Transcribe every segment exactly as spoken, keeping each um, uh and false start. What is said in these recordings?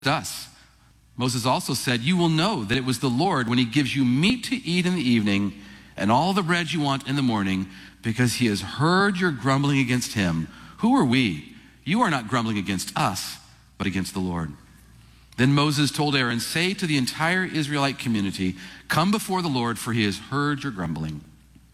us. Moses also said, you will know that it was the Lord when he gives you meat to eat in the evening and all the bread you want in the morning, because he has heard your grumbling against him. Who are we? You are not grumbling against us, but against the Lord. Then Moses told Aaron, say to the entire Israelite community, come before the Lord, for he has heard your grumbling.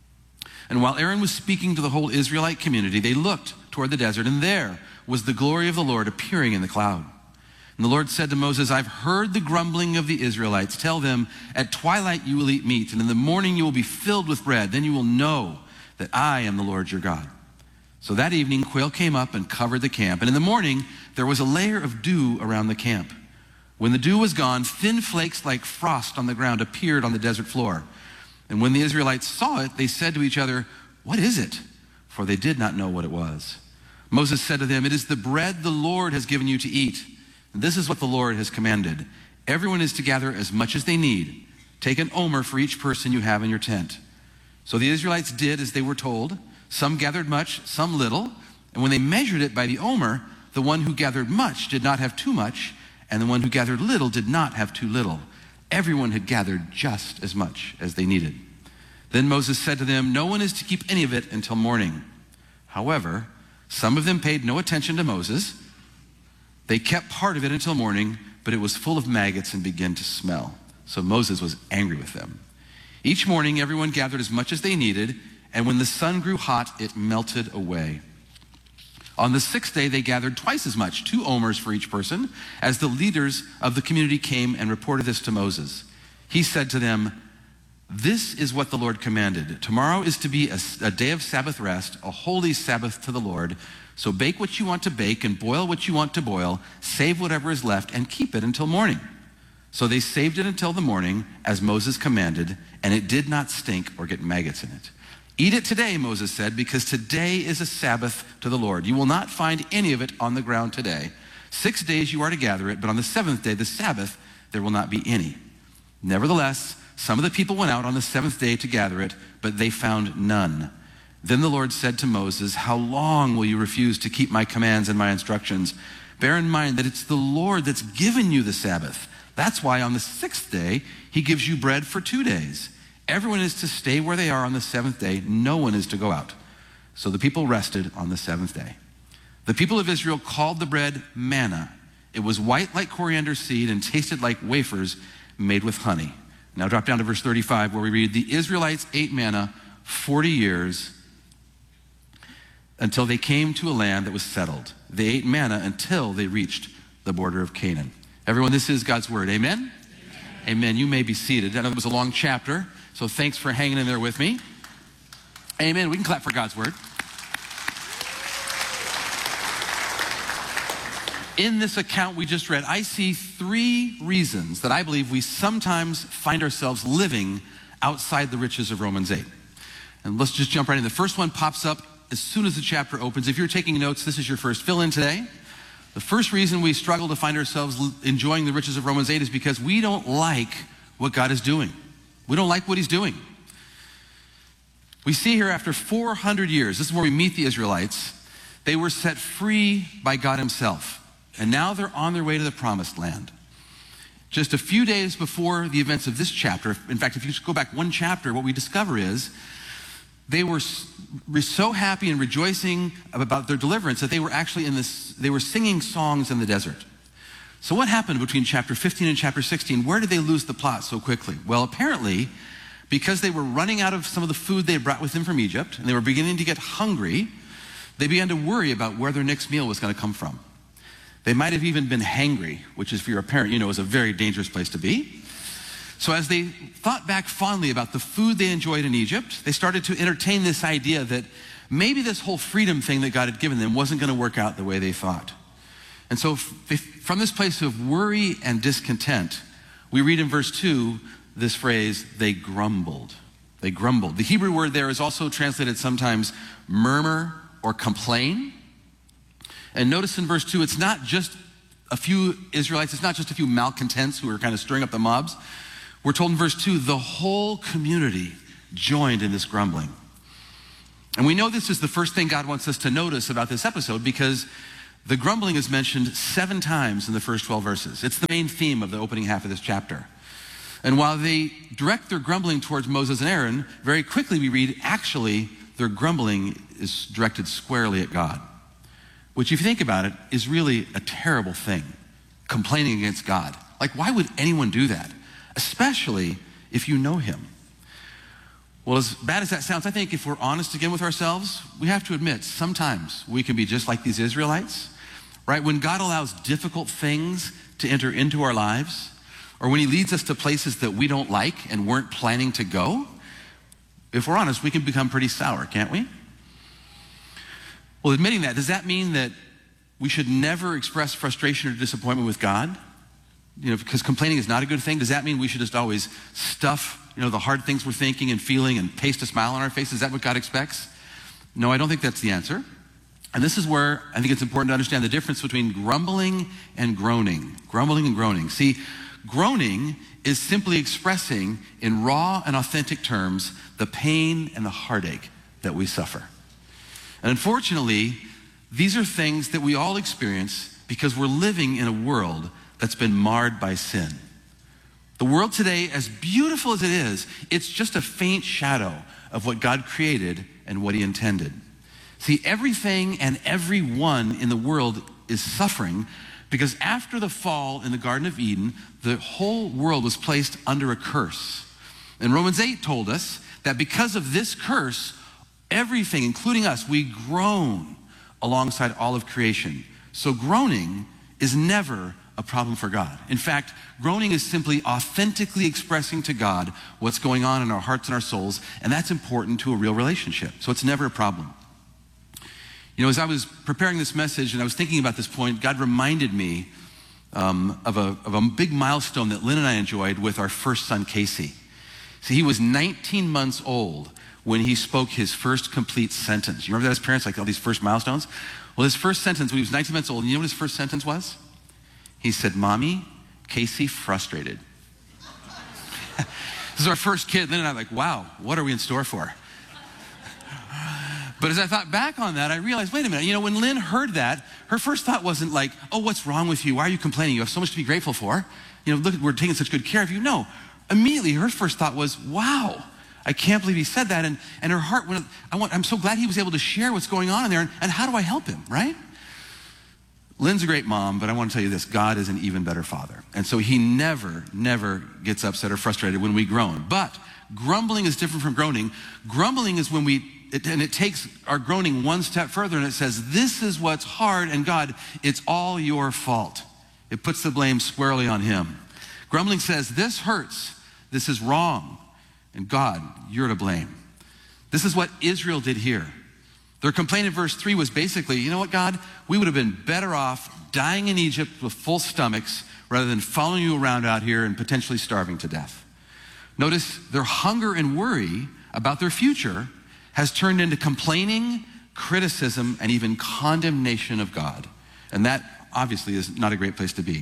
And while Aaron was speaking to the whole Israelite community, they looked toward the desert, and there was the glory of the Lord appearing in the cloud. And the Lord said to Moses, I've heard the grumbling of the Israelites. Tell them, at twilight you will eat meat, and in the morning you will be filled with bread. Then you will know that I am the Lord your God. So that evening quail came up and covered the camp, and in the morning there was a layer of dew around the camp. When the dew was gone, thin flakes like frost on the ground appeared on the desert floor. And when the Israelites saw it, they said to each other, what is it? For they did not know what it was. Moses said to them, it is the bread the Lord has given you to eat. And this is what the Lord has commanded. Everyone is to gather as much as they need. Take an omer for each person you have in your tent. So the Israelites did as they were told. Some gathered much, some little. And when they measured it by the omer, the one who gathered much did not have too much, and the one who gathered little did not have too little. Everyone had gathered just as much as they needed. Then Moses said to them, no one is to keep any of it until morning. However, some of them paid no attention to Moses. They kept part of it until morning, but it was full of maggots and began to smell. So Moses was angry with them. Each morning, everyone gathered as much as they needed, and when the sun grew hot, it melted away. On the sixth day, they gathered twice as much, two omers for each person, as the leaders of the community came and reported this to Moses. He said to them, this is what the Lord commanded. Tomorrow is to be a, a day of Sabbath rest, a holy Sabbath to the Lord. So bake what you want to bake and boil what you want to boil, save whatever is left and keep it until morning. So they saved it until the morning, as Moses commanded, and it did not stink or get maggots in it. Eat it today, Moses said, because today is a Sabbath to the Lord. You will not find any of it on the ground today. Six days you are to gather it, but on the seventh day, the Sabbath, there will not be any. Nevertheless, some of the people went out on the seventh day to gather it, but they found none. Then the Lord said to Moses, how long will you refuse to keep my commands and my instructions? Bear in mind that it's the Lord that's given you the Sabbath. That's why on the sixth day, he gives you bread for two days. Everyone is to stay where they are on the seventh day. No one is to go out. So the people rested on the seventh day. The people of Israel called the bread manna. It was white like coriander seed and tasted like wafers made with honey. Now drop down to verse thirty-five, where we read, the Israelites ate manna forty years until they came to a land that was settled. They ate manna until they reached the border of Canaan. Everyone, this is God's word. Amen? Amen. Amen. You may be seated. I know it was a long chapter, so thanks for hanging in there with me. Amen. We can clap for God's word. In this account we just read, I see three reasons that I believe we sometimes find ourselves living outside the riches of Romans eight. And let's just jump right in. The first one pops up as soon as the chapter opens. If you're taking notes, this is your first fill-in today. The first reason we struggle to find ourselves enjoying the riches of Romans eight is because we don't like what God is doing. We don't like what he's doing. We see here after four hundred years, this is where we meet the Israelites, they were set free by God himself. And now they're on their way to the promised land. Just a few days before the events of this chapter, in fact, if you just go back one chapter, what we discover is they were so happy and rejoicing about their deliverance that they were actually in this, they were singing songs in the desert. So what happened between chapter fifteen and chapter sixteen? Where did they lose the plot so quickly? Well, apparently, because they were running out of some of the food they had brought with them from Egypt, and they were beginning to get hungry, they began to worry about where their next meal was going to come from. They might have even been hangry, which is, for your parent, you know, is a very dangerous place to be. So as they thought back fondly about the food they enjoyed in Egypt, they started to entertain this idea that maybe this whole freedom thing that God had given them wasn't going to work out the way they thought. And so from this place of worry and discontent, we read in verse two this phrase, they grumbled. They grumbled. The Hebrew word there is also translated sometimes murmur or complain. And notice in verse two, it's not just a few Israelites, it's not just a few malcontents who are kind of stirring up the mobs. We're told in verse two, the whole community joined in this grumbling. And we know this is the first thing God wants us to notice about this episode, because The grumbling is mentioned seven times in the first twelve verses. It's the main theme of the opening half of this chapter. And while they direct their grumbling towards Moses and Aaron, very quickly we read, actually, their grumbling is directed squarely at God, which, if you think about it, is really a terrible thing, complaining against God. Like, why would anyone do that? Especially if you know him. Well, as bad as that sounds, I think if we're honest again with ourselves, we have to admit sometimes we can be just like these Israelites, right? When God allows difficult things to enter into our lives, or when he leads us to places that we don't like and weren't planning to go, if we're honest, we can become pretty sour, can't we? Well, admitting that, does that mean that we should never express frustration or disappointment with God? You know, because complaining is not a good thing. Does that mean we should just always stuff, you know, the hard things we're thinking and feeling and paste a smile on our face? Is that what God expects? No, I don't think that's the answer. And this is where I think it's important to understand the difference between grumbling and groaning. Grumbling and groaning. See, groaning is simply expressing in raw and authentic terms the pain and the heartache that we suffer. And unfortunately, these are things that we all experience because we're living in a world that's been marred by sin. The world today, as beautiful as it is, it's just a faint shadow of what God created and what he intended. See, everything and everyone in the world is suffering because after the fall in the Garden of Eden, the whole world was placed under a curse. And Romans eight told us that because of this curse, everything, including us, we groan alongside all of creation. So groaning is never a problem for God. In fact, groaning is simply authentically expressing to God what's going on in our hearts and our souls, and that's important to a real relationship. So it's never a problem. You know, as I was preparing this message and I was thinking about this point, God reminded me um, of, a, of a big milestone that Lynn and I enjoyed with our first son, Casey. See, he was nineteen months old when he spoke his first complete sentence. You remember that as parents, like all these first milestones? Well, his first sentence when he was nineteen months old, you know what his first sentence was? He said, "Mommy, Casey frustrated." This is our first kid. Lynn and I were like, wow, what are we in store for? But as I thought back on that, I realized, wait a minute, you know, when Lynn heard that, her first thought wasn't like, oh, what's wrong with you? Why are you complaining? You have so much to be grateful for. You know, look, we're taking such good care of you. No, immediately her first thought was, wow, I can't believe he said that. And, and her heart went, I want, I'm so glad he was able to share what's going on in there. And, and how do I help him, right? Lynn's a great mom, but I want to tell you this, God is an even better father. And so he never, never gets upset or frustrated when we groan. But grumbling is different from groaning. Grumbling is when we, it, and it takes our groaning one step further and it says, this is what's hard, and God, it's all your fault. It puts the blame squarely on him. Grumbling says, this hurts, this is wrong, and God, you're to blame. This is what Israel did here. Their complaint in verse three was basically, you know what, God? We would have been better off dying in Egypt with full stomachs rather than following you around out here and potentially starving to death. Notice their hunger and worry about their future has turned into complaining, criticism, and even condemnation of God. And that obviously is not a great place to be.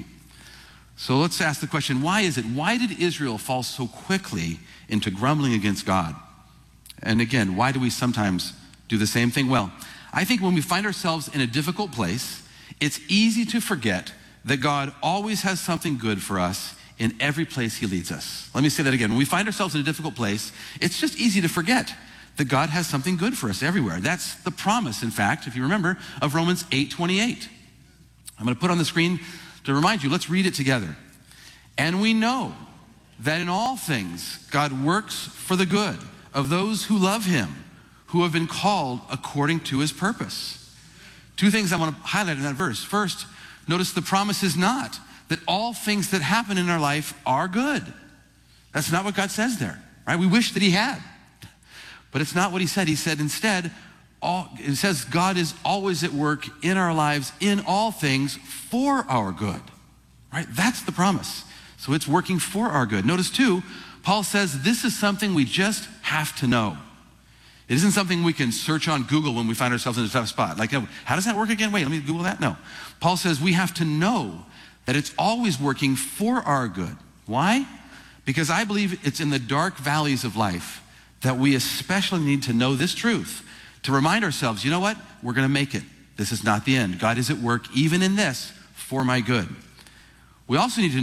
So let's ask the question, why is it? Why did Israel fall so quickly into grumbling against God? And again, why do we sometimes do the same thing? Well, I think when we find ourselves in a difficult place, it's easy to forget that God always has something good for us in every place he leads us. Let me say that again. When we find ourselves in a difficult place, it's just easy to forget that God has something good for us everywhere. That's the promise, in fact, if you remember, of Romans eight twenty-eight. I'm going to put on the screen to remind you. Let's read it together. And we know that in all things God works for the good of those who love him, who have been called according to his purpose. Two things I want to highlight in that verse. First, notice the promise is not that all things that happen in our life are good. That's not what God says there, right? We wish that he had. But it's not what he said. He said instead, all, it says God is always at work in our lives, in all things, for our good, right? That's the promise. So it's working for our good. Notice too, Paul says this is something we just have to know. It isn't something we can search on Google when we find ourselves in a tough spot. Like, how does that work again? Wait, let me Google that. No. Paul says we have to know that it's always working for our good. Why? Because I believe it's in the dark valleys of life that we especially need to know this truth, to remind ourselves, you know what? We're going to make it. This is not the end. God is at work even in this for my good. We also need to